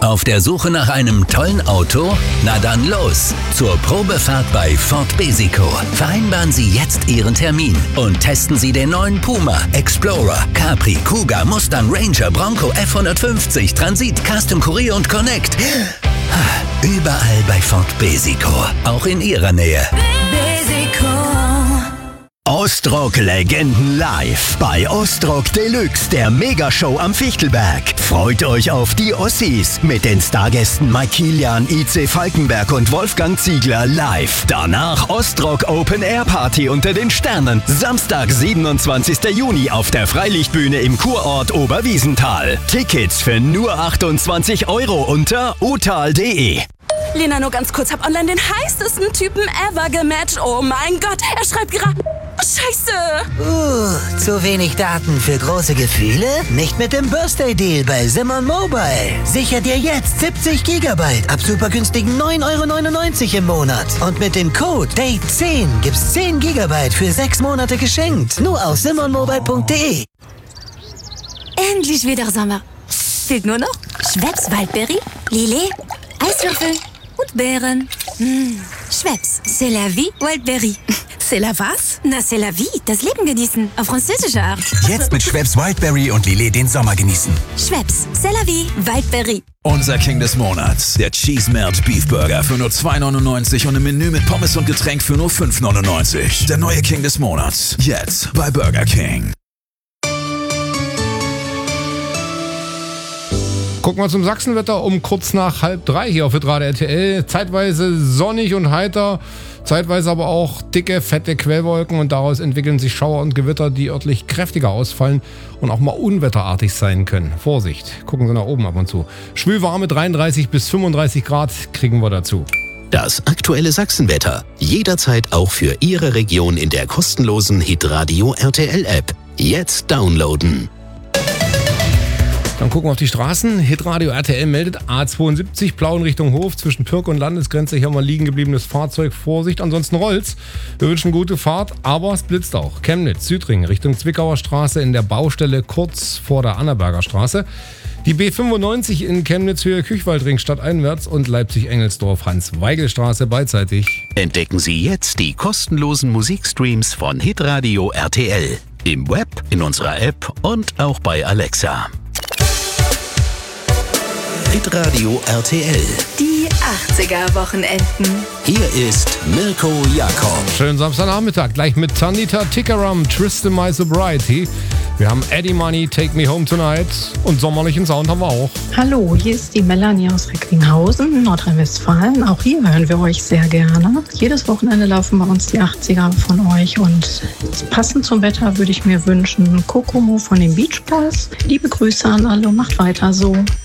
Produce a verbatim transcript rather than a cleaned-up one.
Auf der Suche nach einem tollen Auto? Na dann los zur Probefahrt bei Ford Besico. Vereinbaren Sie jetzt Ihren Termin und testen Sie den neuen Puma, Explorer, Capri, Kuga, Mustang, Ranger, Bronco, F hundertfünfzig, Transit, Custom, Courier und Connect. Überall bei Ford Besico, auch in Ihrer Nähe. Besico. Ostrock-Legenden live bei Ostrock Deluxe, der Megashow am Fichtelberg. Freut euch auf die Ossis mit den Stargästen Mike Kilian, I C Falkenberg und Wolfgang Ziegler live. Danach Ostrock Open Air Party unter den Sternen. Samstag, siebenundzwanzigster Juni auf der Freilichtbühne im Kurort Oberwiesenthal. Tickets für nur achtundzwanzig Euro unter otal punkt de. Lena, nur ganz kurz, hab online den heißesten Typen ever gematcht. Oh mein Gott, er schreibt gerade... Scheiße! Uh, zu wenig Daten für große Gefühle? Nicht mit dem Birthday-Deal bei Simon Mobile. Sicher dir jetzt siebzig Gigabyte ab super günstigen neun Euro neunundneunzig im Monat. Und mit dem Code Date zehn gibt's zehn Gigabyte für sechs Monate geschenkt. Nur auf simon mobile punkt de. Endlich wieder Sommer. Fehlt nur noch Schweppes Waldberry, Lillet, Eiswürfel und Beeren. Mmh. Schweppes, c'est la vie, Wildberry. C'est la was? Na, c'est la vie, das Leben genießen. Auf französische Art. Jetzt mit Schweppes Wildberry und Lillet den Sommer genießen. Schweppes, c'est la vie, Wildberry. Unser King des Monats, der Cheese Melt Beef Burger für nur zwei neunundneunzig und im Menü mit Pommes und Getränk für nur fünf neunundneunzig. Der neue King des Monats, jetzt bei Burger King. Gucken wir zum Sachsenwetter um kurz nach halb drei hier auf Hitradio R T L. Zeitweise sonnig und heiter, zeitweise aber auch dicke, fette Quellwolken und daraus entwickeln sich Schauer und Gewitter, die örtlich kräftiger ausfallen und auch mal unwetterartig sein können. Vorsicht, gucken Sie nach oben ab und zu. Schwülwarme dreiunddreißig bis fünfunddreißig Grad kriegen wir dazu. Das aktuelle Sachsenwetter. Jederzeit auch für Ihre Region in der kostenlosen Hitradio R T L App. Jetzt downloaden. Dann gucken wir auf die Straßen. Hitradio R T L meldet A zweiundsiebzig, Plauen Richtung Hof, zwischen Pirk und Landesgrenze. Hier mal liegen gebliebenes Fahrzeug. Vorsicht, ansonsten rollt's. Wir wünschen gute Fahrt, aber es blitzt auch. Chemnitz, Südring, Richtung Zwickauer Straße in der Baustelle kurz vor der Annaberger Straße. Die B fünfundneunzig in Chemnitz Höhe Küchwaldring stadteinwärts und Leipzig-Engelsdorf Hans-Weigel-Straße beidseitig. Entdecken Sie jetzt die kostenlosen Musikstreams von Hitradio R T L. Im Web, in unserer App und auch bei Alexa. Hitradio R T L. Die achtziger-Wochenenden. Hier ist Mirko Jakob. Schönen Samstagnachmittag, gleich mit Tanita Tikaram, Tristan My Sobriety. Wir haben Eddie Money, Take Me Home Tonight und sommerlichen Sound haben wir auch. Hallo, hier ist die Melanie aus Recklinghausen, Nordrhein-Westfalen. Auch hier hören wir euch sehr gerne. Jedes Wochenende laufen bei uns die achtziger von euch und passend zum Wetter würde ich mir wünschen Kokomo von den Beach Boys. Liebe Grüße an alle und macht weiter so.